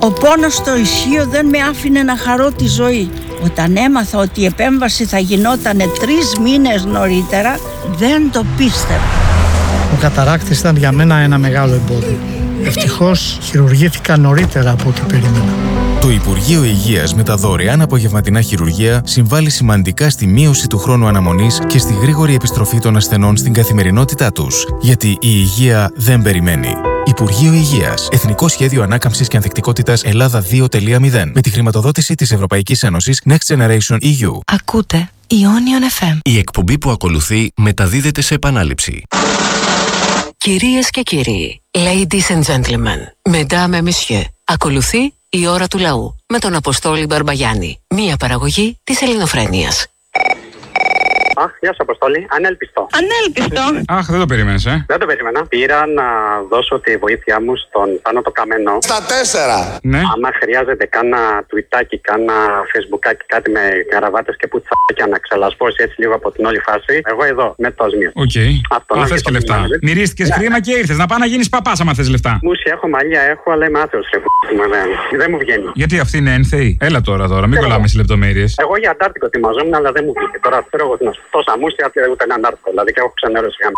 Ο πόνος στο ισχύο δεν με άφηνε να χαρώ τη ζωή. Όταν έμαθα ότι η επέμβαση θα γινόταν 3 μήνες νωρίτερα, δεν το πίστευα. Ο καταράκτης ήταν για μένα ένα μεγάλο εμπόδιο. Ευτυχώς χειρουργήθηκα νωρίτερα από ό,τι περίμενα. Το Υπουργείο Υγείας με τα δωρεάν απογευματινά χειρουργεία συμβάλλει σημαντικά στη μείωση του χρόνου αναμονής και στη γρήγορη επιστροφή των ασθενών στην καθημερινότητά τους. Γιατί η υγεία δεν περιμένει. Υπουργείο Υγείας. Εθνικό Σχέδιο Ανάκαμψης και Ανθεκτικότητας Ελλάδα 2.0. Με τη χρηματοδότηση της Ευρωπαϊκής Ένωσης Next Generation EU. Ακούτε Ionion FM. Η εκπομπή που ακολουθεί μεταδίδεται σε επανάληψη. Κυρίες και κύριοι, ladies and gentlemen, mesdames et messieurs, ακολουθεί η ώρα του λαού με τον Αποστόλη Μπαρμπαγιάννη. Μία παραγωγή της Ελληνοφρένειας. Αχ, γεια σου Αποστόλη. Ανέλπιστο. Ανέλπιστο. Αχ, δεν το περίμενες, Δεν το περίμενα. Πήρα να δώσω τη βοήθειά μου στον Θάνο το Καμένο. Στα 4. Ναι. Άμα χρειάζεται κάνα τουιτάκι, κάνα φεσμπουκάκι, κάτι με καραβάτες και πουτσάκια να ξαλασπώσει έτσι λίγο από την όλη φάση. Εγώ εδώ, με το οσμίο. Οκ. Αν θες και λεφτά. Μυρίστηκες χρήμα και ήρθες να πάω να γίνεις παπάς άμα θες λεφτά. Μουσια έχω, μαλλιά έχω, αλλά είμαι άθεος. Δεν μου βγαίνει. Γιατί αυτή είναι ένθεη. Έλα τώρα, μην κολλάμε σε λεπτομέρειες. Εγώ για Αντάρτικο ετοιμαζόμουν, αλλά δεν μου βγήκε. Τώρα θέλω εγώ να σου τόσα μουσια και ούτε ένα Αντάρτικο. Δηλαδή και έχω ξενέρωση για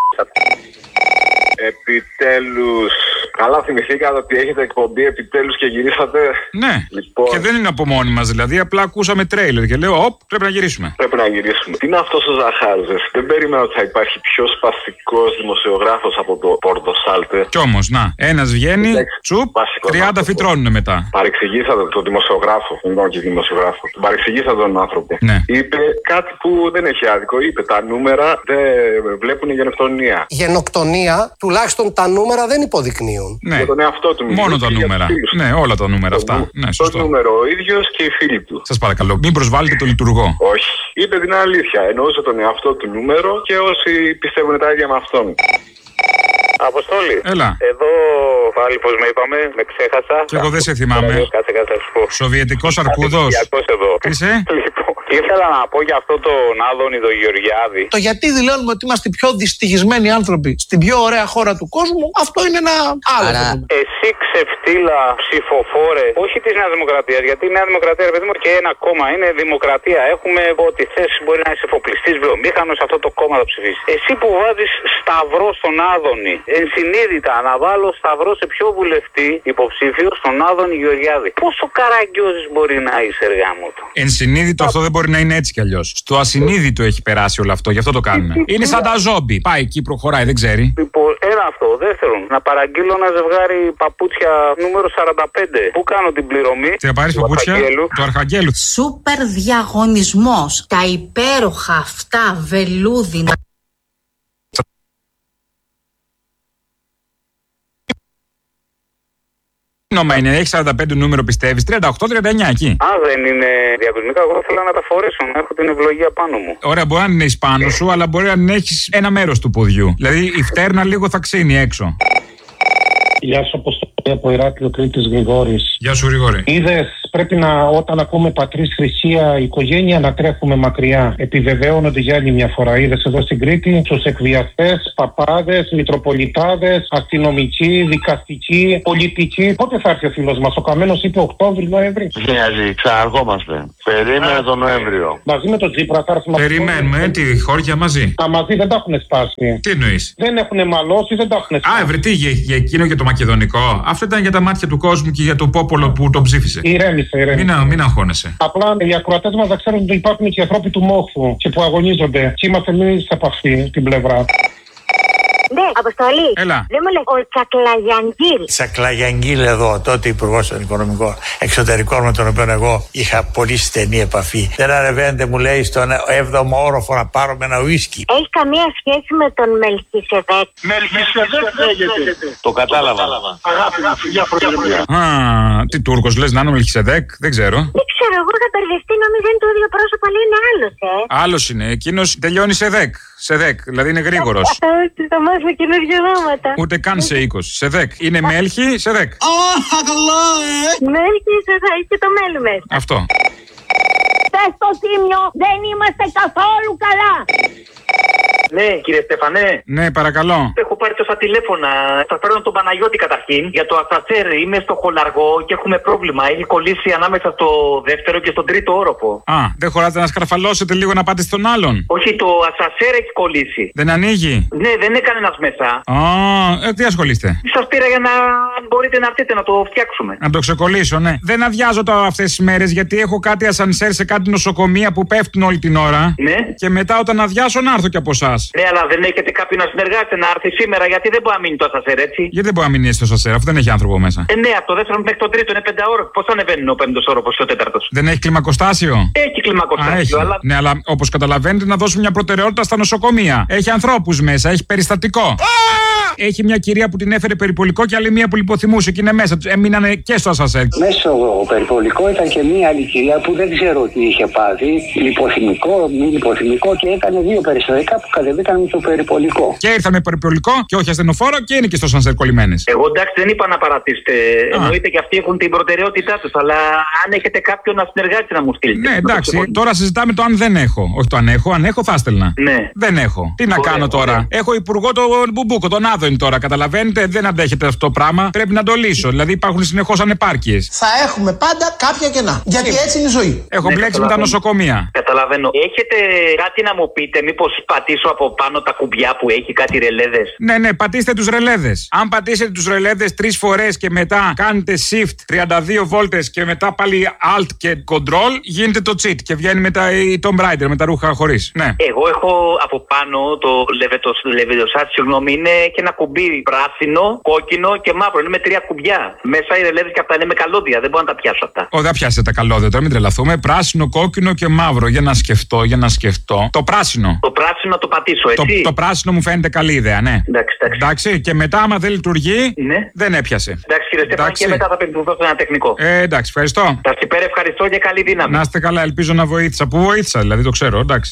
Επιτέλους. Καλά θυμηθήκατε ότι έχετε εκπομπή επιτέλους και γυρίσατε. Ναι. Λοιπόν. Και δεν είναι από μόνοι μας δηλαδή. Απλά ακούσαμε τρέιλερ και λέω, πρέπει να γυρίσουμε. Πρέπει να γυρίσουμε. Τι είναι αυτός ο Ζαχάριζες. Δεν περίμενα ότι θα υπάρχει πιο σπαστικός δημοσιογράφος από το Πόρτο Σάλτε. Κι όμως, να. Ένας βγαίνει, τσουπ, 30 φυτρώνουνε μετά. Παρεξηγήσατε τον δημοσιογράφο. Δεν ήταν και δημοσιογράφο. Παρεξηγήσατε τον άνθρωπο. Ναι. Είπε κάτι που δεν έχει άδικο. Είπε τα νούμερα δεν βλέπουν γενοκτονία. Γενοκτονία, τουλάχιστον τα νούμερα δεν υποδεικνύουν. Ναι. Για τον εαυτό του μόνο τα νούμερα. Ναι, όλα τα νούμερα αυτά. Ναι, σωστό. Το νούμερο ο ίδιος και οι φίλοι του. Σας παρακαλώ, μην προσβάλλετε το λειτουργό. Όχι. Είπε την αλήθεια. Εννοούσε τον εαυτό του νούμερο και όσοι πιστεύουν τα ίδια με αυτόν. Αποστόλη. Έλα. Εδώ πάλι πώς με είπαμε, με ξέχασα. Κι εγώ δεν σε θυμάμαι. Κάτσε θα σου πω. Σοβιετικός αρκούδος. Εδώ. Είσαι. Λοιπόν, ήθελα να πω για αυτό τον Άδωνη τον Γεωργιάδη. Το γιατί δηλώνουμε ότι είμαστε οι πιο δυστυχισμένοι άνθρωποι στην πιο ωραία χώρα του κόσμου, αυτό είναι ένα άλλο. Εσύ ξεφτύλα ψηφοφόρε, όχι της Νέας Δημοκρατίας, γιατί η Νέα Δημοκρατία, ρε παιδί μου, και ένα κόμμα είναι δημοκρατία. Έχουμε ό,τι θες, μπορεί να είσαι εφοπλιστής, βιομήχανος, αυτό το κόμμα θα ψηφίσει. Εσύ που βάζεις σταυρό στον Άδωνη, ενσυνείδητα να βάλω σταυρό σε ποιο βουλευτή υποψήφιο, στον Άδωνη Γεωργιάδη. Πόσο καραγκιόζης μπορεί να είσαι, εργά μου το. Ενσυνείδητο αυτό δεν μπορεί να είναι έτσι κι αλλιώς. Στο ασυνείδητο έχει περάσει όλο αυτό, γι' αυτό το κάνουμε. Είναι σαν τα ζόμπι. Πάει εκεί, προχωράει, δεν ξέρει. Λοιπόν, ένα αυτό. Δεύτερον, να παραγγείλω ένα ζευγάρι παπούτσια νούμερο 45. Πού κάνω την πληρωμή? Θα πάρεις παπούτσια του Αρχαγγέλου. Σούπερ διαγωνισμός. Τα υπέροχα αυτά βελούδινα. Νόμα είναι, έχει 45 νούμερο πιστεύεις, 38-39 εκεί. Δεν είναι διαγωνισμικά, εγώ θέλω να τα φορέσω, να έχω την ευλογία πάνω μου. Ωραία, μπορεί να είναι εις πάνω σου, αλλά μπορεί να έχεις ένα μέρος του ποδιού. Δηλαδή η φτέρνα λίγο θα ξύνει έξω. Γεια σου Αποστολή από Ηράκλειο Κρήτης Γρηγόρης. Γεια σου Γρηγόρη. Είδες, πρέπει να όταν ακούμε πατρίς Χρυσία οικογένεια να τρέχουμε μακριά. Επιβεβαίωνονται για άλλη μια φορά. Είδες εδώ στην Κρήτη τους εκβιαστές, παπάδες, μητροπολιτάδες, αστυνομικοί, δικαστικοί, πολιτικοί. Πότε θα έρθει ο φίλος μας? Ο Καμένος είπε Οκτώβρη-Νοέμβρη. Βιάζει, ξαναρχόμαστε. Περίμενε τον Νοέμβριο. Μαζί με τον Τσίπρα θα έρθουμε. Περιμένουμε τη χώρια μαζί. Τα μαζί δεν τα έχουν σπάσει. Τι εννοείς? Δεν έχουν μαλώσει, δεν τα έχουν σπάσει. Βρετή για εκείνο και το μακεδονικό. Αυτό ήταν για τα μάτια του κόσμου και για το πόπολο που τον ψήφισε. Ηρέμησε. Μην αγχώνεσαι. Απλά οι ακροατές μας να ξέρουν ότι υπάρχουν και ανθρώποι του μόχθου και που αγωνίζονται. Και είμαστε εμείς από αυτή την πλευρά. Ναι, Αποστολή. Έλα. Δεν μου λέει ο Τσακλαγιανγκίλ. Τσακλαγιανγκίλ εδώ, τότε υπουργός των Οικονομικών Εξωτερικών, με τον οποίο εγώ είχα πολύ στενή επαφή. Δεν ανεβαίνετε, μου λέει, στον 7ο όροφο να πάρουμε ένα ουίσκι. Έχει καμία σχέση με τον Μελχισεδέκ? Μελχισεδέκ λέγεται. Το κατάλαβα. Αγάπη, για πρωτοβουλία. Τι Τούρκος λες να είναι ο Μελχισεδέκ, δεν ξέρω. Δεν ξέρω, εγώ είχα μπερδευτεί, νόμιζα είναι το ίδιο πρόσωπο, αλλά είναι άλλος, Άλλος είναι, εκείνος τελειώνει σε δεκ. Σε δεκ, δηλαδή είναι γρήγορος. Θα μάθουμε καινούργια ονόματα. Ούτε καν σε 20. Σε δεκ. Είναι μέλχη, σε δεκ. Μέλχη, σε δεκ και το μέλι μέσα. Αυτό. στο Τίμιο δεν είμαστε καθόλου καλά. Ναι, κύριε Στεφανέ. Ναι, παρακαλώ. Έχω πάρει τόσα τηλέφωνα. Θα παίρνω τον Παναγιώτη καταρχήν. Για το ασανσέρ είμαι στο Χολαργό και έχουμε πρόβλημα. Έχει κολλήσει ανάμεσα στο δεύτερο και στον τρίτο όροφο. Α, δεν χωράτε να σκαρφαλώσετε λίγο να πάτε στον άλλον? Όχι, το ασανσέρ έχει κολλήσει. Δεν ανοίγει? Ναι, δεν είναι κανένα μέσα. Α, τι ασχολείστε? Σας πήρα για να μπορείτε να έρθετε να το φτιάξουμε. Να το ξεκολλήσω, ναι. Δεν αδειάζω τώρα αυτές τις μέρες γιατί έχω κάτι ασανσέρ σε κάτι νοσοκομεία που πέφτουν όλη την ώρα. Ναι. Και μετά όταν αδειάσω να έρθω κι από εσάς. Ναι, αλλά δεν έχετε κάποιον να συνεργάζεται να έρθει σήμερα γιατί δεν μπορεί να μείνει το ασανσέρ, έτσι. Γιατί δεν μπορεί να μείνει στο ασανσέρ αφού δεν έχει άνθρωπο μέσα? Ναι, από το δεύτερο μέχρι το τρίτο είναι 5 ώρες. Πώς ανεβαίνει ο πέμπτος όροφος και ο τέταρτος? Δεν έχει κλιμακοστάσιο? Έχει κλιμακοστάσιο. Έχει. Αλλά... Ναι, αλλά όπως καταλαβαίνετε να δώσουμε μια προτεραιότητα στα νοσοκομεία. Έχει ανθρώπους μέσα, έχει περιστατικό. Έχει μια κυρία που την έφερε περιπολικό και άλλη μία που λιποθυμούσε και είναι μέσα. Έμεινανε και στο ασανσέρ. Μέσα στο περιπολικό ήταν και μία άλλη κυρία που δεν ξέρω τι είχε πάθει. Λιποθυμικό, μη λιποθυμικό και έκανε 2 περιστατικά που κατεβήκαν με το περιπολικό. Και ήρθαν με περιπολικό και όχι ασθενοφόρο και είναι και στο ασανσέρ κολλημένες. Εγώ εντάξει δεν είπα να παρατήσετε. Εννοείται και αυτοί έχουν την προτεραιότητά τους. Αλλά αν έχετε κάποιον να συνεργάζεται να μου στείλετε. Ναι, εντάξει. Τώρα συζητάμε το αν δεν έχω. Όχι το αν έχω. Αν έχω θα στέλνα. Ναι. Δεν έχω. Τι να κάνω τώρα? Έχω υπουργό τον Μπουμπούκο, τον Άδωνη τώρα. Καταλαβαίνετε, δεν αντέχετε αυτό το πράγμα. Πρέπει να το λύσω. Δηλαδή υπάρχουν συνεχώς ανεπάρκειες. Θα έχουμε πάντα κάποια κενά. Γιατί έτσι είναι η ζωή. Έχω μπλέξει με τα νοσοκομεία. Καταλαβαίνω. Έχετε κάτι να μου πείτε, μήπως πατήσω από πάνω τα κουμπιά που έχει κάτι ρελέδες? Ναι, πατήστε τους ρελέδες. Αν πατήσετε τους ρελέδες 3 φορές και μετά κάνετε shift 32 βόλτες και μετά πάλι alt και control, γίνεται το cheat και βγαίνει μετά η Tomb Raider με τα ρούχα χωρίς. Ναι. Εγώ έχω από πάνω το λεβεδοσάτι, συγγνώμη, είναι και ένα κουμπί πράσινο, κόκκινο και μαύρο. Είναι με 3 κουμπιά. Μέσα οι ρελέδες και αυτά είναι με καλώδια. Δεν μπορώ να τα πιάσω αυτά. Δεν πιάσετε τα καλώδια τώρα, μην τρελαθούμε. Πράσινο, κόκκινο και μαύρο. Για να σκεφτώ. Το πράσινο. Το πράσινο το πατήσω, έτσι. Το πράσινο μου φαίνεται καλή ιδέα, ναι. Εντάξει. Και μετά, άμα δεν λειτουργεί, ναι. Δεν έπιασε. Εντάξει, κύριε Στεφάνη, και μετά θα πεντουθώ σε ένα τεχνικό. Εντάξει, ευχαριστώ. Σας ευχαριστώ και καλή δύναμη. Να είστε καλά, ελπίζω να βοήθησα. Πού βοήθησα, δηλαδή το ξέρω, εντάξει.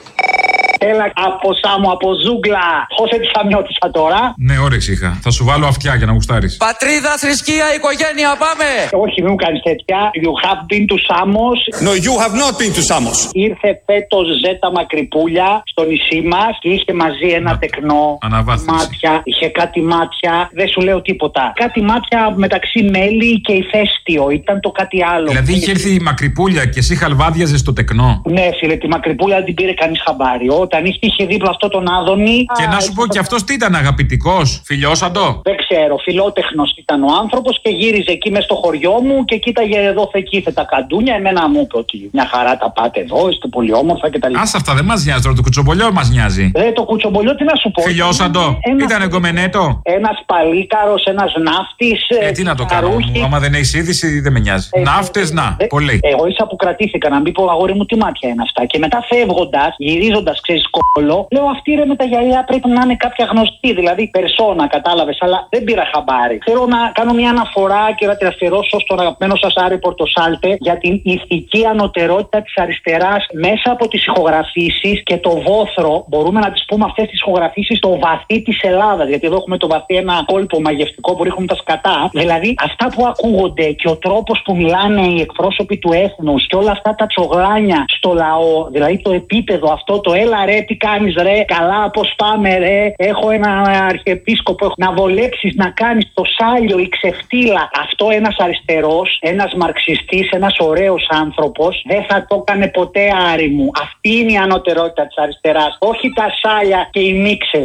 Έλα από Σάμου, από Ζούγκλα. Χώσε τη Σαμιώτησα τώρα. Ναι, όρεξη είχα. Θα σου βάλω αυτιά για να γουστάρεις. Πατρίδα, θρησκεία, οικογένεια, πάμε! Όχι, μην μου κάνεις τέτοια. You have been to Samos. No, you have not been to Samos. Ήρθε φέτος Ζέτα Μακρυπούλια στο νησί μας και είχε μαζί ένα τεκνό. Μάτια. Είχε κάτι μάτια. Δεν σου λέω τίποτα. Κάτι μάτια μεταξύ μέλι και ηφαίστειο. Ήταν το κάτι άλλο. Δηλαδή είχε έρθει η Μακρυπούλια και εσύ χαλβάδιαζες το τεκνό. Ναι, φίλε, τη Μακρυπούλια δεν την πήρε κανείς χαμπάρι. Όταν είχε δίπλα αυτό τον Άδωνη. Και να σου πω και αυτός τι ήταν, αγαπητικός, φιλιώσαντο? Δεν ξέρω, φιλότεχνος ήταν ο άνθρωπος και γύριζε εκεί μες στο χωριό μου και κοίταγε εδώ θεκήθε τα καντούνια. Εμένα μου είπε ότι μια χαρά τα πάτε εδώ, είστε πολύ όμορφα κτλ. Άσε αυτά, δεν μας νοιάζει τώρα, το κουτσομπολιό μας νοιάζει. Το κουτσομπολιό τι να σου πω. Φιλιώσαντο, ήταν εγκομενέτο. Ένας παλίκαρος, ένας ναύτης. Τι να το κάνω, άμα δεν έχεις είδηση δεν με νοιάζει. Ναύτες, να, πολύ. Εγώ ίσα που κρατήθηκα να μην πω αγόρι μου τι μάτια είναι αυτά. Και μετά φεύγοντας, γυρίζοντας, ξέρεις, κόλλο, λέω αυτή ρε με τα γυαλιά πρέπει να είναι κάποια γνωστή, δηλαδή περσόνα, κατάλαβες, αλλά δεν πήρα χαμπάρι. Θέλω να κάνω μια αναφορά και να την αφιερώσω στον αγαπημένο σας Άρη Πορτοσάλτε για την ηθική ανωτερότητα της αριστεράς μέσα από τις ηχογραφήσεις και το βόθρο. Μπορούμε να τις πούμε αυτές τις ηχογραφήσεις το βαθύ της Ελλάδας, γιατί εδώ έχουμε το βαθύ ένα κόλπο μαγευτικό που ρίχνουμε τα σκατά. Δηλαδή αυτά που ακούγονται και ο τρόπος που μιλάνε οι εκπρόσωποι του έθνους και όλα αυτά τα τσογλάνια στο λαό, δηλαδή το επίπεδο αυτό, το έλα ρε, τι κάνεις ρε, καλά πως πάμε ρε, έχω ένα αρχιεπίσκοπο, να βολέψεις, να κάνεις το σάλιο, η ξεφτύλα. Αυτό ένας αριστερός, ένας μαρξιστής, ένας ωραίος άνθρωπος δεν θα το έκανε ποτέ, Άρη μου. Αυτή είναι η ανωτερότητα της αριστεράς, όχι τα σάλια και οι μίξες.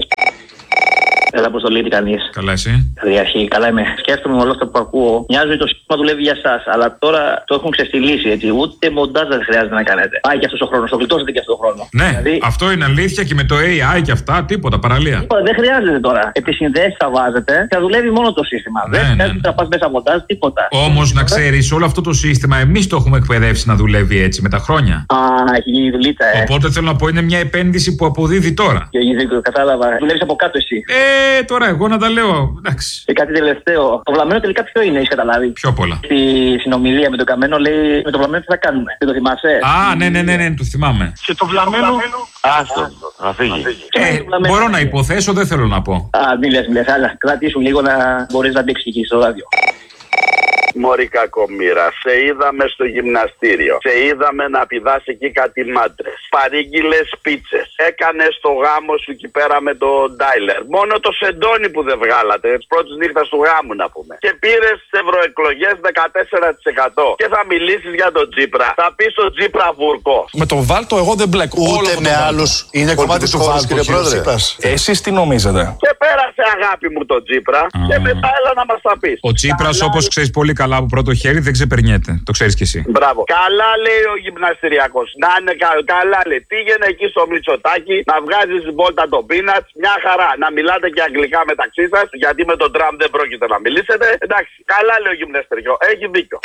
Έλα, Αποστολή, τι κάνεις? Καλά, εσύ? Διαρχή, καλά είμαι. Σκέφτομαι όλο αυτό που ακούω. Μοιάζει ότι το σύστημα δουλεύει για εσάς, αλλά τώρα το έχουν ξεστηλίσει έτσι. Ούτε μοντάζ δεν χρειάζεται να κάνετε. Πάει και αυτό ο χρόνος, το γλιτώσετε και αυτό το χρόνο. Ναι, δηλαδή... αυτό είναι αλήθεια και με το AI και αυτά, τίποτα, παραλία. Δεν χρειάζεται τώρα. Επισυνδέσεις θα βάζετε και θα δουλεύει μόνο το σύστημα. Δεν χρειάζεται να πας μέσα μοντάζ, τίποτα. Όμως να ξέρεις, όλο αυτό το σύστημα εμείς το έχουμε εκπαιδεύσει να δουλεύει έτσι με τα χρόνια. Έχει γίνει δουλίτσα, Οπότε θέλω να πω είναι μια επένδυση που αποδίδει τώρα. Και κατάλαβα. Δουλεύει από κάτω εσύ. Τώρα εγώ να τα λέω. Εντάξει. Και κάτι τελευταίο. Το βλαμμένο τελικά ποιο είναι, έχεις καταλάβει? Πιο πολλά. Στη συνομιλία με τον Καμένο λέει με το βλαμμένο τι θα κάνουμε. Δεν το θυμάσαι? Ναι, το θυμάμαι. Και το βλαμμένο. Άστο, να φύγει. Μπορώ να υποθέσω, δεν θέλω να πω. Μη λες, αλλά κρατήσου λίγο να μπορείς να αντέξεις εκεί στο ράδιο. Μωρή κακομοίρα, σε είδαμε στο γυμναστήριο. Σε είδαμε να πηδάς εκεί κάτι μάντρες. Παρήγγειλες πίτσες. Έκανες το γάμο σου εκεί πέρα με το ντάιλερ. Μόνο το σεντόνι που δεν βγάλατε. Τις πρώτες νύχτας του γάμου να πούμε. Και πήρες τις ευρωεκλογές 14%. Και θα μιλήσεις για τον Τσίπρα. Θα πεις τον Τσίπρα βούρκο. Με τον Βάλτο εγώ δεν μπλέκω. Ούτε με άλλους. Είναι κομμάτι του Βάλτο, κύριε Πρόεδρε. Εσείς τι νομίζετε? Και πέρασε αγάπη μου τον Τσίπρα. Και μετά έλα να μας τα πεις. Ο Τσίπρας, όπως ξέρεις πολύ καλά από πρώτο χέρι, δεν ξεπερνιέται. Το ξέρεις κι εσύ. Μπράβο. Καλά λέει ο γυμναστηριακός. Να είναι καλά λέει. Πήγαινε εκεί στο Μητσοτάκι να βγάζεις βόλτα το πίνατς. Μια χαρά. Να μιλάτε και αγγλικά μεταξύ σας. Γιατί με τον Τραμπ δεν πρόκειται να μιλήσετε. Εντάξει. Καλά λέει ο γυμναστηριο. Έχει δίκιο.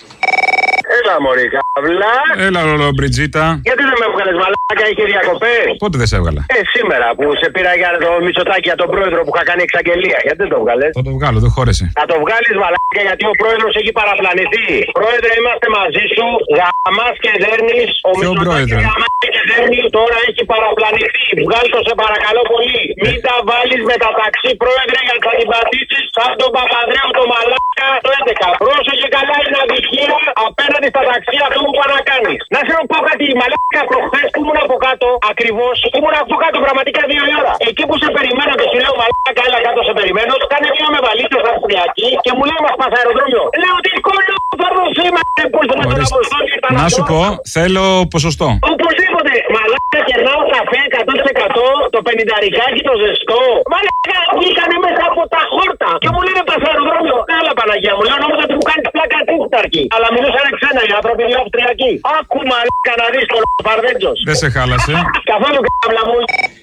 Έλα μωρή καβλά. Έλα ρολό Μπριτζίτα. Γιατί δεν με έβγαλες μαλάκα, είχε διακοπές? Πότε δεν σε έβγαλα? Σήμερα που σε πήρα για το Μητσοτάκι, για τον πρόεδρο που είχα κάνει εξαγγελία. Γιατί δεν το βγάλες? Θα το βγάλω, δεν χώρεσε. Θα το βγάλεις μαλάκα γιατί ο πρόεδρος έχει παραπλανηθεί. Πρόεδρε, είμαστε μαζί σου. Γαμάς και δέρνεις. Ο Μητσοτάκης γαμάς και δέρνεις. Τώρα έχει παραπλανηθεί. Βγάλ' το σε παρακαλώ πολύ. Μην τα βάλεις με τα ταξί, πρόεδρε, για να αντιπατήσεις σαν τον Παπανδρέου το μαλάκα το 11. Πρόσεχε καλά, είναι αδικία απέναντι στα ταξί αυτό που πάνε να κάνεις. Να σε πω κάτι, μαλάκα, προχθές που ήμουν από κάτω, ακριβώς, ήμουν από κάτω πραγματικά 2 η ώρα. Εκεί που σε περιμένω και σου λέω μαλάκα, έλα κάτω σε περιμένω, κάνε μία με βαλίτσες αυστριακή και μου λέει μας πας αεροδρόμιο. Λέω ότι κολόφαρδος είμαι, πώς θα τον αποστόλει. Να σου πω, θέλω ποσοστό. Οπωσδήποτε, μαλάκα, κερνάω καφέ 100%, το 50ρικάκι το ζεστό. Μαλάκα, βγήκανε μέσα από τα χόρτα και μου λένε πας αεροδρόμιο. Έλα Παναγία μου, λέω νόμιζα ότι μου κάνεις πλάκα τούχταρκη. Αλλά μιλούσαν ξένα οι άνθρωποι, δύο αυστριακοί. Άκου μαλάκα να δεις το φαρδέντζος. Δεν σε χάλασε. Καθόλου κάβλα μου.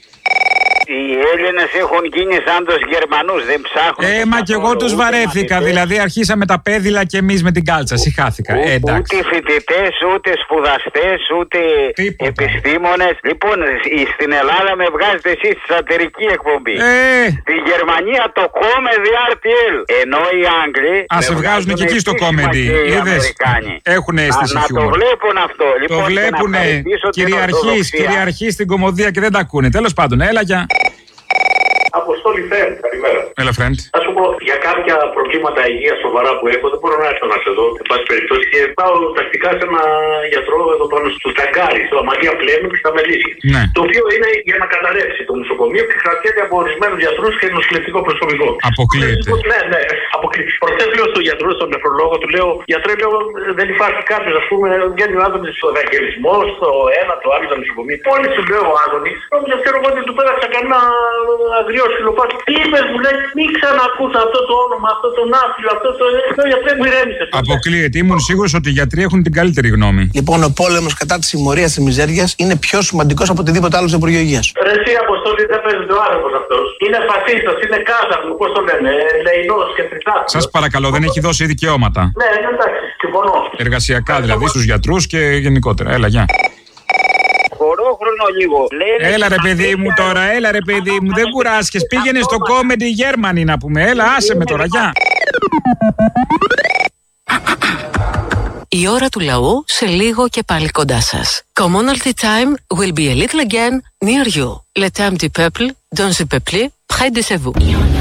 Οι Έλληνες έχουν γίνει σαν τους Γερμανούς, δεν ψάχνουν. Μα κι εγώ τους βαρέθηκα. Δηλαδή αρχίσαμε τα πέδιλα και εμείς με την κάλτσα. Συχάθηκα. Ούτε φοιτητές, ούτε σπουδαστές, ούτε επιστήμονες. Λοιπόν, στην Ελλάδα με βγάζετε εσείς στη σατυρική εκπομπή. Στη Γερμανία το Comedy RTL. Ενώ οι Άγγλοι. Σε βγάζουν και εκεί στο Comedy. Είδες. Έχουν αίσθηση χιούμορ. Να το βλέπουν αυτό. Το βλέπουνε. Κυριαρχείς στην κομμωδία και δεν τα ακούνε. Τέλος πάντων, έλα για. Αποστόλη Φρέντ, καλημέρα. Έλα, Φρέντ. Θα σου πω για κάποια προβλήματα υγείας σοβαρά που έχω, δεν μπορώ να έρθω να σε δω. Εν πάση περιπτώσει, και πάω τακτικά σε ένα γιατρό εδώ πάνω στο Ταγκάρι, στο Αμαλία Πλέμου και στα Μελίσια. Ναι. Το οποίο είναι για να καταρρεύσει το νοσοκομείο και κρατιέται από ορισμένους γιατρούς και νοσηλευτικό προσωπικό. Αποκλείεται. Ναι, αποκλείεται. Προχθές λέω στον γιατρό, στον νεφρολόγο, του λέω: Γιατρέ, λέω, δεν υπάρχει κάποιος, ας πούμε, βγαίνει ο Άδωνης στο Ευαγγελισμό, στο ένα, το άλλο, το νοσοκομείο. Όλοι σου λέω ο Άδωνης, νόμιζα ξέρω εγώ ότι του πέταξα κανένα αγριό σκυλοπάτι. Τι είπες, μου λέει, μην ξανακούσα αυτό το όνομα, αυτό το άθλιο, αυτό το. Γιατρέ μου ηρέμησε. Αποκλείεται. Ήμουν σίγουρος ότι οι γιατροί έχουν την καλύτερη γνώμη. Λοιπόν, ο πόλεμος κατά της συμμορίας της μιζέριας είναι πιο σημαντικός από οτιδήποτε άλλο στο Υπουργείο Υγείας. Ρε εσύ Αποστόλη, δεν παίζεται ο άνθρωπος αυτός. Είναι φασίστας, είναι κάθαρμος, πώς το λένε, λεϊνός και τρισάτος. Σας παρακαλώ, δεν έχει δώσει δικαιώματα. Ναι, εντάξει, συμφωνώ. Εργασιακά δηλαδή στους γιατρούς και γενικότερα. Έλα, γεια. Χωρόχρονο λίγο. Έλα ρε παιδί μου τώρα, έλα ρε παιδί μου, δεν κουράσχες. Πήγαινε στο Comedy Germany να πούμε. Έλα, άσε με τώρα, γεια. Η ώρα του λαού σε λίγο και πάλι κοντά σας. Commonalty time will be a little again near you. Le temps du peuple, dans le peuple, près de vous.